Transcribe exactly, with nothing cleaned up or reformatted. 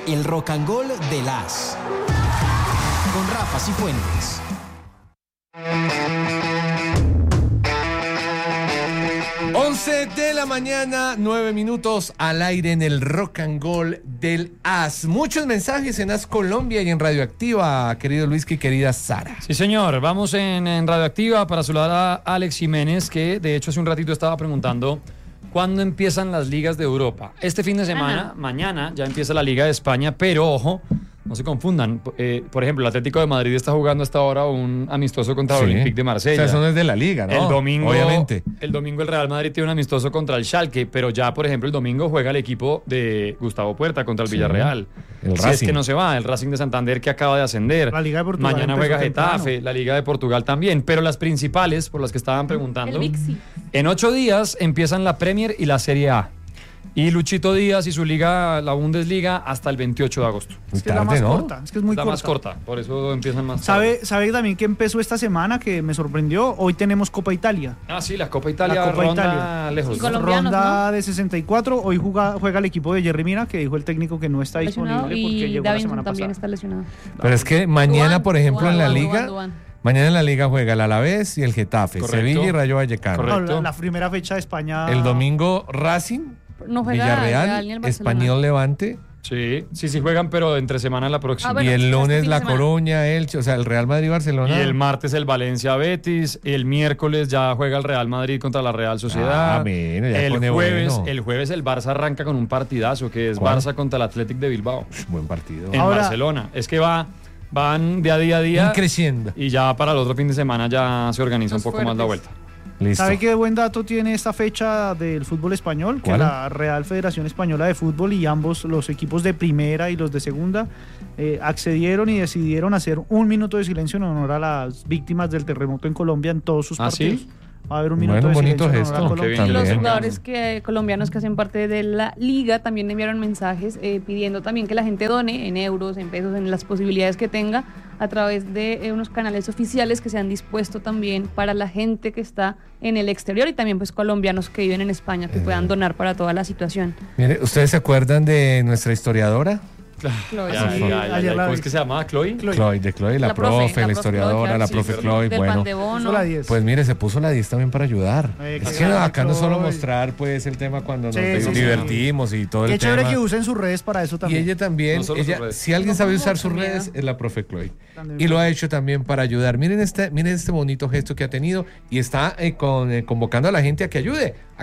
el Rock and Roll de las con Rafa Cifuentes. once de la mañana, nueve minutos al aire en el Rock and Roll del A S. Muchos mensajes en A S Colombia y en Radioactiva, querido Luis y querida Sara. Sí, señor. Vamos en, en Radioactiva para saludar a Alex Jiménez, que de hecho hace un ratito estaba preguntando cuándo empiezan las ligas de Europa. Este fin de semana, Ajá. mañana, ya empieza la Liga de España, pero ojo, no se confundan. Eh, por ejemplo, el Atlético de Madrid está jugando hasta ahora un amistoso contra el sí. Olympique de Marsella. O sea, eso no es de la Liga, ¿no? El domingo, obviamente. El domingo el Real Madrid tiene un amistoso contra el Schalke, pero ya, por ejemplo, el domingo juega el equipo de Gustavo Puerta contra el sí. Villarreal. El si Racing. Es que no se va, el Racing de Santander que acaba de ascender. La Liga de Portugal. Mañana juega Getafe, temprano. La Liga de Portugal también. Pero las principales, por las que estaban preguntando, el Vixi. En ocho días empiezan la Premier y la Serie A. Y Luchito Díaz y su liga, la Bundesliga, hasta el veintiocho de agosto. Es que tarde, es la más ¿no? corta, es que es muy la corta. más corta, por eso empiezan más ¿Sabe, tarde. ¿Sabe también que empezó esta semana que me sorprendió? Hoy tenemos Copa Italia. Ah, sí, la Copa Italia, la Copa ronda Italia. lejos. ¿no? Ronda ¿no? de sesenta y cuatro. Hoy juega, juega el equipo de Jerry Mina, que dijo el técnico que no está lesionado, disponible porque y llegó Davinson la semana también pasada. está lesionado. Pero es que mañana, Duan, por ejemplo, Duan, en la Duan, Liga... Duan, Duan. Mañana en la Liga juega el Alavés y el Getafe, Correcto. Sevilla y Rayo Vallecano. No, la, la primera fecha de España. El domingo Racing, no juega Villarreal, Real, ni el Barcelona. Español Levante. Sí, sí, sí juegan, pero entre semana la próxima. Ah, bueno, y el este lunes fin La de semana. Coruña, Elche, o sea, el Real Madrid-Barcelona. Y el martes el Valencia-Betis, el miércoles ya juega el Real Madrid contra la Real Sociedad. Ah, mira, ya el pone jueves, bueno. el jueves el Barça arranca con un partidazo que es ¿Cuál? Barça contra el Athletic de Bilbao. Buen partido. En Ahora- Barcelona. Es que va, van de a día a día. Creciendo. Y ya para el otro fin de semana ya se organiza Los un poco más la fuertes. vuelta. Listo. ¿Sabe qué buen dato tiene esta fecha del fútbol español? Que ¿Cuál? la Real Federación Española de Fútbol y ambos los equipos de primera y los de segunda eh, accedieron y decidieron hacer un minuto de silencio en honor a las víctimas del terremoto en Colombia en todos sus ¿Ah, partidos. sí? Va a haber un minuto Bueno, de bonito silencio en gesto. honor a Qué Colombia. bien. Y los También. jugadores que, colombianos que hacen parte de la liga también enviaron mensajes eh, pidiendo también que la gente done en euros, en pesos, en las posibilidades que tenga a través de eh, unos canales oficiales que se han dispuesto también para la gente que está en el exterior y también pues colombianos que viven en España que Eh. puedan donar para toda la situación. Mire, ¿ustedes se acuerdan de nuestra historiadora? Chloe, Ya, sí. ya, ya, ya. ayer la ¿Cómo vi. es que se llama? ¿Chloe? Chloe. Chloe, de Chloe, la, La profe, profe, la, la profe historiadora, Chloe, la claro, profe sí, Chloe, Del bueno. pan de bono. Puso la diez. Pues mire, se puso la diez también para ayudar. Eh, es qué que grande, acá no solo Chloe. mostrar pues el tema cuando nos Sí, di- sí, sí. divertimos y todo Qué el chévere tema. que usen sus redes para eso Y también. ella también, No solo ella, sus redes. si alguien No, sabe con usar mucho sus miedo. redes, es la profe Chloe. También. Y lo ha hecho también para ayudar. Miren este, miren este bonito gesto que ha tenido y está eh, con, eh, convocando a la gente a que ayude.